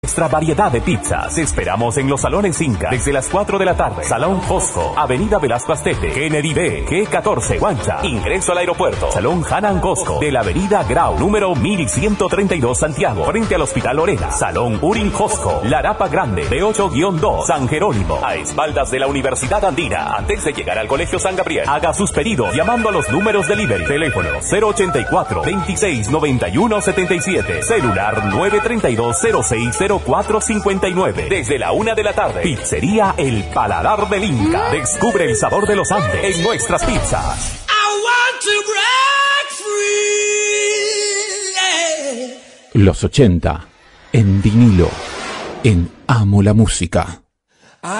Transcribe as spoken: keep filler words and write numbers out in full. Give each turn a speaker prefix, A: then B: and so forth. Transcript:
A: Nuestra variedad de pizzas. Esperamos en los salones Inca desde las cuatro de la tarde. Salón Costco, Avenida Velasco Astete, Kennedy B, G catorce, Guancha. Ingreso al aeropuerto. Salón Hanan Costco de la Avenida Grau, número mil ciento treinta y dos, Santiago, frente al Hospital Lorena. Salón Urin Costco, Larapa Grande, B ocho guión dos, San Jerónimo, a espaldas de la Universidad Andina. Antes de llegar al Colegio San Gabriel, haga sus pedidos llamando a los números delivery. Teléfono cero ochenta y cuatro, veintiséis, noventa y uno, setenta y siete. Celular nueve treinta y dos, cero seis, cero cuatro cincuenta y nueve. Desde la una de la tarde. Pizzería El Paladar del Inca. Descubre el sabor de los Andes en nuestras pizzas.
B: I want to break free, yeah.
C: Los ochenta en vinilo, en Amo la Música.